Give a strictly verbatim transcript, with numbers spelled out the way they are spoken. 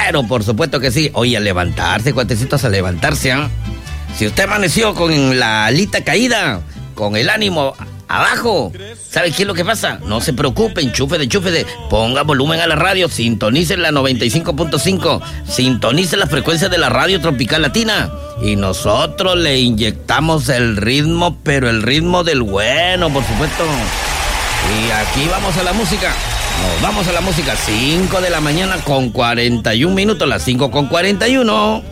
Pero por supuesto que sí. Oye, a levantarse, cuatecitos, a levantarse, ¿ah? ¿eh? Si usted amaneció con la alita caída, con el ánimo abajo, ¿sabe qué es lo que pasa? No se preocupe, enchufe de enchufe de, ponga volumen a la radio, sintonice la noventa y cinco punto cinco, sintonice la frecuencia de la radio Tropical Latina y nosotros le inyectamos el ritmo, pero el ritmo del bueno, por supuesto. Y aquí vamos a la música. Nos vamos a la música, cinco de la mañana con cuarenta y un minutos, las cinco con cuarenta y uno.